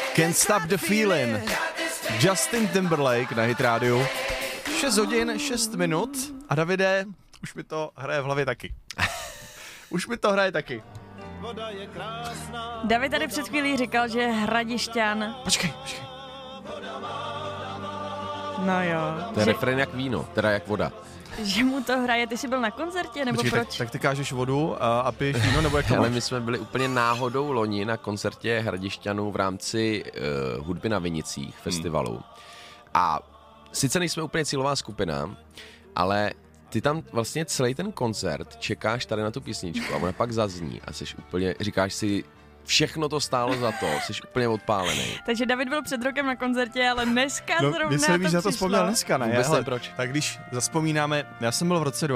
Can't Stop the Feeling. Justin Timberlake na Hit Radio. 6 hodin, 6 minut a Davide, už mi to hraje v hlavě taky. Už mi to hraje taky. David tady před chvílí říkal, že je Hradišťan. Počkej. No jo. To je refrén jak víno, teda jak voda. Že mu to hraje, ty jsi byl na koncertě, nebo Počkej, proč? tak ty kážeš vodu a piješ víno, nebo jak to Ale máš? my jsme byli úplně náhodou loni na koncertě Hradišťanů v rámci hudby na Vinicích festivalu. A sice nejsme úplně cílová skupina, ale ty tam vlastně celý ten koncert čekáš tady na tu písničku a ona pak zazní a jsi úplně, říkáš si, všechno to stálo za to, jsi úplně odpálený. Takže David byl před rokem na koncertě, ale dneska zrovna Mně se líbí, že to já to přišlo. vzpomněl dneska, ne? Vůbec Hele, nevím proč. Tak když zaspomínáme, já jsem byl v roce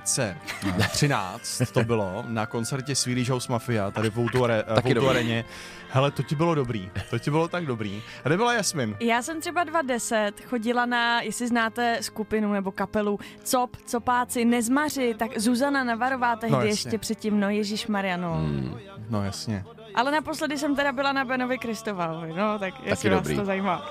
2013, to bylo, na koncertě Swedish House Mafia, tady v Outu Areně. Hele, to ti bylo dobrý, to ti bylo tak dobrý. A kde byla Jasmin? Já jsem třeba 2010 chodila na, jestli znáte skupinu nebo kapelu Copáci, Nezmaři, tak Zuzana Navarová tehdy jasně. ještě předtím, no ježišmarja, no. No jasně. Ale naposledy jsem teda byla na Benovi Kristoválovi, no tak jestli vás dobrý. to zajímá.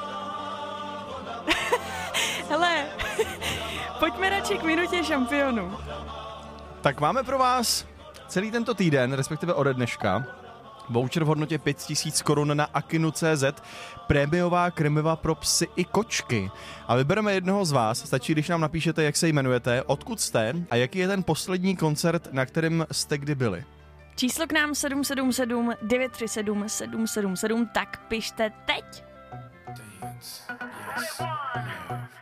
Hele, pojďme radši k minutě šampionů. Tak máme pro vás celý tento týden, respektive ode dneška, voucher v hodnotě 5000 korun na Akinu.cz, prémiová krmiva pro psy i kočky. A vybereme jednoho z vás, stačí, když nám napíšete, jak se jmenujete, odkud jste a jaký je ten poslední koncert, na kterém jste kdy byli. Číslo k nám 777 937 777, tak pište teď.